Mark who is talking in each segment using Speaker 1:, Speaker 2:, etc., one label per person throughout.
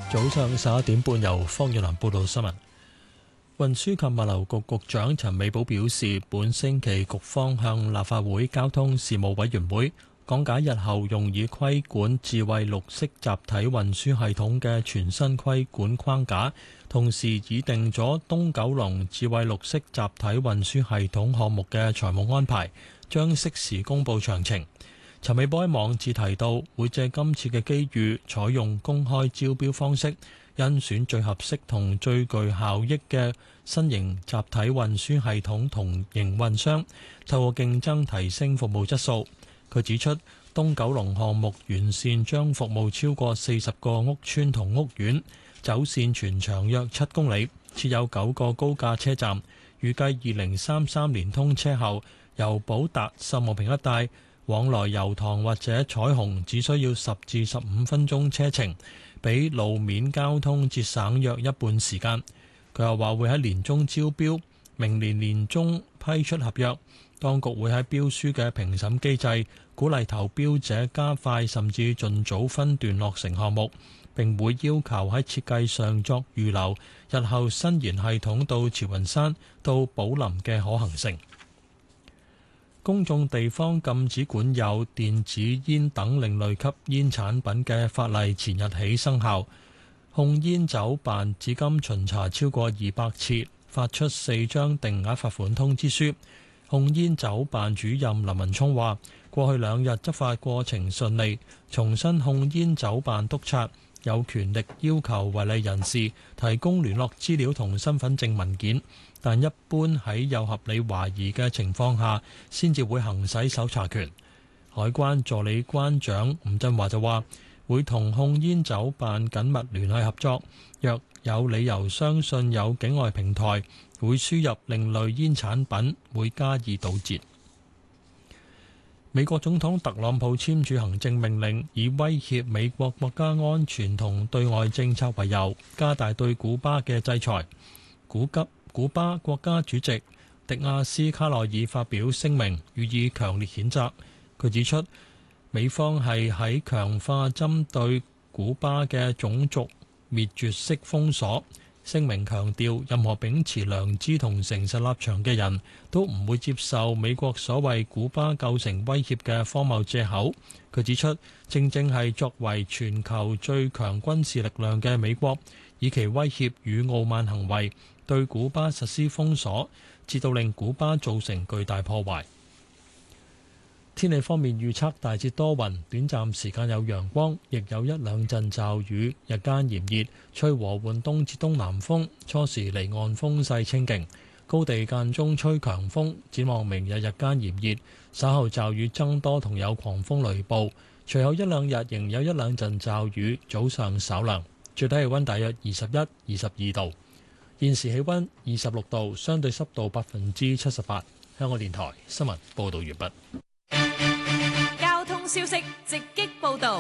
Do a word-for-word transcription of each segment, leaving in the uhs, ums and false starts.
Speaker 1: 早上十一點半，由方月蘭報道新聞。運輸及物流局局長陳美寶表示，本星期局方向立法會交通事務委員會講解日後用以規管智慧綠色集體運輸系統嘅全新規管框架，同時擬定咗東九龍智慧綠色集體運輸系統項目嘅財務安排，將適時公佈詳情。陳美寶喺網誌提到，會借今次嘅機遇，採用公開招標方式，甄選最合適同最具效益嘅新型集體運輸系統同營運商，透過競爭提升服務質素。佢指出，東九龍項目沿線將服務超過四十個屋邨同屋苑，走線全長約七公里，設有九個高架車站。預計二零三三年通車後，由寶達、秀茂坪一帶往來油塘或者彩虹只需要十至十五分鐘車程，比路面交通節省約一半時間。佢又話會喺年中招標，明年年中批出合約。當局會喺標書嘅評審機制，鼓勵投標者加快甚至盡早分段落成項目，並會要求喺設計上作預留，日後伸延系統到慈雲山到寶林嘅可行性。公眾地方禁止管有電子煙等另類吸煙產品嘅法例前日起生效。控煙酒辦至今巡查超過二百次，發出四張定額罰款通知書。控煙酒辦主任林文聰話：過去兩日執法過程順利，重申控煙酒辦督察有權力要求違例人士提供聯絡資料同身份證文件，但一般喺有合理懷疑嘅情況下，先至會行使搜查權。海關助理關長吳振華就話：會同控煙酒辦緊密聯繫合作，若有理由相信有境外平台會輸入另類煙產品，會加以堵截。美國總統特朗普簽署行政命令，以威脅美國國家安全同對外政策為由，加大對古巴嘅制裁。古吉古巴國家主席迪亞斯卡內爾發表聲明，予以強烈譴責。佢指出，美方係喺強化針對古巴嘅種族滅絕式封鎖。聲明強調，任何秉持良知同誠實立場嘅人都唔會接受美國所謂古巴構成威脅嘅荒謬藉口。佢指出，正正係作為全球最強軍事力量嘅美國，以其威脅與傲慢行為對古巴實施封鎖，至到令古巴造成巨大破壞。天氣方面預測大致多雲，短暫時間有陽光，亦有一兩陣驟雨。日間炎熱，吹和緩東至東南風，初時離岸風勢清勁，高地間中吹強風。展望明日日間炎熱，稍後驟雨增多同有狂風雷暴，隨後一兩日仍有一兩陣驟雨，早上稍涼，最低氣溫大約二十一、二十二度。現時氣溫二十六度，相對濕度百分之七十八。香港電台新聞報道完畢。
Speaker 2: 交通消息直擊報道。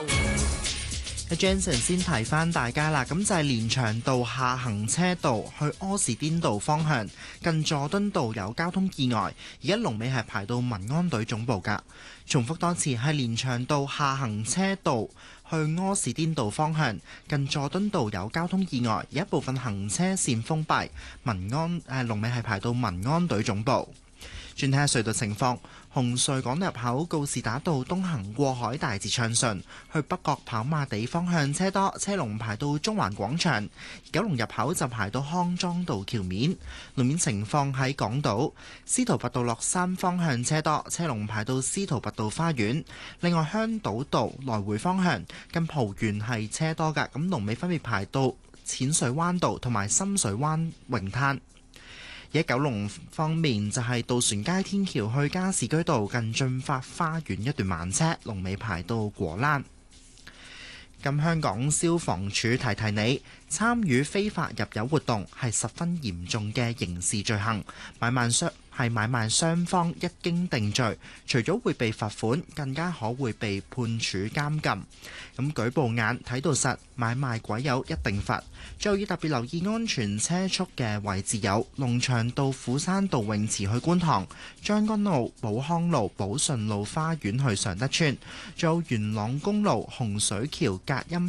Speaker 3: Jansen 先提翻大家啦，咁就係連翔道下行車道去柯士甸道方向，近佐敦道有交通意外，而家龍尾係排到民安隊總部㗎。重複多次，係連翔道下行車道去柯士甸道方向，近佐敦道有交通意外，而一部分行車線封閉，民安誒龍尾係排到民安隊總部。轉睇下隧道情況，紅隧港入口告士打道東行過海大致暢順，去北角跑馬地方向車多，車龍排到中環廣場；九龍入口就排到康莊道橋面。路面情況喺港島司徒拔道落山方向車多，車龍排到司徒拔道花園。另外香島道來回方向近蒲園係車多㗎，咁龍尾分別排到淺水灣道同埋深水灣泳灘。而喺九龍方面，就係渡船街天橋去加士居道近駿發花園一段慢車，龍尾排到果欄。咁香港消防處提提你，參與非法入油活動係十分嚴重嘅刑事罪行，買賣雙係買賣雙方一經定罪，除咗會被罰款，更加可會被判處監禁。咁舉步眼睇到實，買賣鬼友一定罰。最後要特別留意安全車速嘅位置有龍翔道、虎山道泳池去觀塘、將軍澳、寶康路、寶順路花園去尚德邨，仲有元朗公路洪水橋隔音